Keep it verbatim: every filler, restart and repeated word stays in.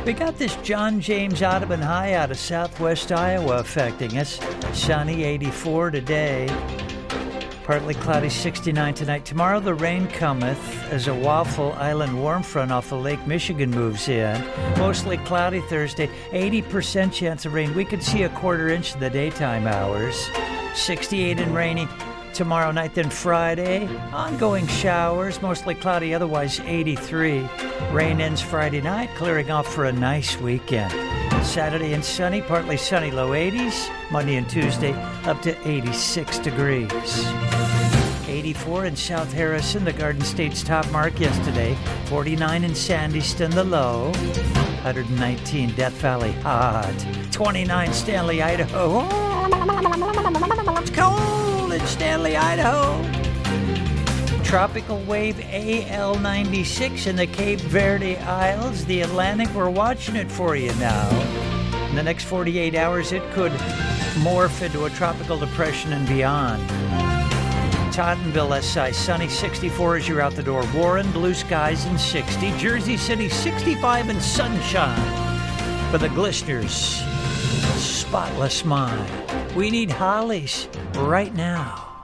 We got this John James Audubon high out of southwest Iowa affecting us. Sunny, eighty-four today. Partly cloudy, sixty-nine tonight. Tomorrow the rain cometh as a Waffle Island warm front off of Lake Michigan moves in. Mostly cloudy Thursday, eighty percent chance of rain. We could see a quarter inch in the daytime hours. sixty-eight and rainy tomorrow night, then Friday. Ongoing showers, mostly cloudy, otherwise eighty-three. Rain ends Friday night, clearing off for a nice weekend. Saturday and sunny, partly sunny, low eighties. Monday and Tuesday up to eighty-six degrees. eighty-four in South Harrison, the Garden State's top mark yesterday. forty-nine in Sandyston, the low. one hundred nineteen Death Valley, hot. twenty-nine Stanley, Idaho. It's cold in Stanley, Idaho. Tropical wave A L ninety-six in the Cape Verde Isles. The Atlantic, we're watching it for you now. In the next forty-eight hours, it could morph into a tropical depression and beyond. Tottenville, S I, sunny, sixty-four as you're out the door. Warren, blue skies and sixty. Jersey City, sixty-five and sunshine. For the glisteners, spotless mind. We need hollies right now.